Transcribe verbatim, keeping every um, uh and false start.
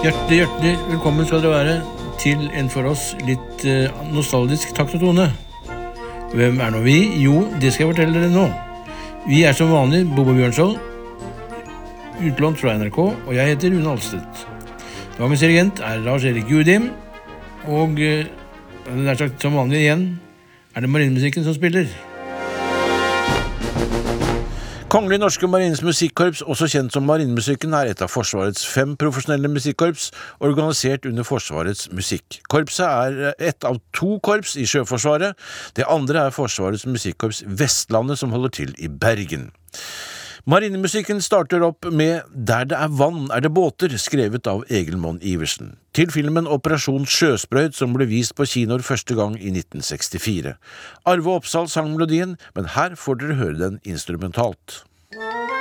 Hjertelig, hjertelig velkommen skal dere være til en for oss litt eh, nostalgisk takt og tone. Hvem er nå vi? Jo, det skal jeg fortelle dere nå. Vi er som vanlig Bobo Bjørnson, utlånt fra N R K, og jeg heter Rune Alstedt. Dagens dirigent er Lars-Erik Judim, og eh, det er sagt som vanlig igjen, er det marinemusikken som spiller. Kongelig Norske Marines Musikkorps, også kjent som Marinemusikken, er et av Forsvarets fem profesjonelle musikkorps, organisert under Forsvarets musikk. Korpset er ett av to korps i Sjøforsvaret. Det andre er Forsvarets musikkorps Vestlandet, som holder til i Bergen. Marinemusikken starter opp med Der det er vann, er det båter, skrevet av Egil Monn Iversen, til filmen Operasjon Sjøsprøyt, som ble vist på kinoer første gang i nitten sekstifire. Arve Oppsal sang melodien, men her får dere høre den instrumentalt.